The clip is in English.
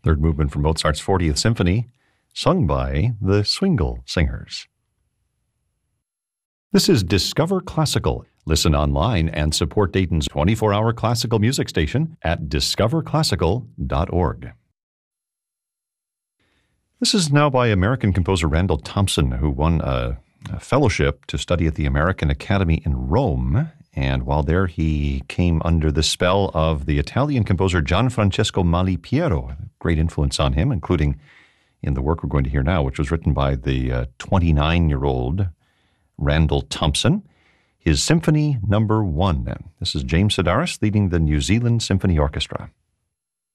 Third movement from Mozart's 40th Symphony, sung by the Swingle Singers. This is Discover Classical. Listen online and support Dayton's 24-hour classical music station at discoverclassical.org. This is now by American composer Randall Thompson, who won a fellowship to study at the American Academy in Rome. And while there, he came under the spell of the Italian composer Gianfrancesco Malipiero, great influence on him, including in the work we're going to hear now, which was written by the 29-year-old Randall Thompson, his Symphony No. 1. This is James Sedaris leading the New Zealand Symphony Orchestra.